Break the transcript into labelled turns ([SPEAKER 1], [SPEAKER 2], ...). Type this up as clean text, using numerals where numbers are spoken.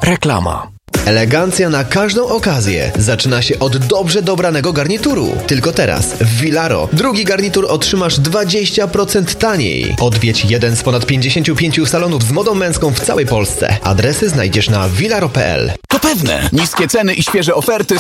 [SPEAKER 1] Reklama.
[SPEAKER 2] Elegancja na każdą okazję zaczyna się od dobrze dobranego garnituru. Tylko teraz w Vilaro drugi garnitur otrzymasz 20% taniej. Odwiedź jeden z ponad 55 salonów z modą męską w całej Polsce. Adresy znajdziesz na vilaro.pl.
[SPEAKER 3] To pewne. Niskie ceny i świeże oferty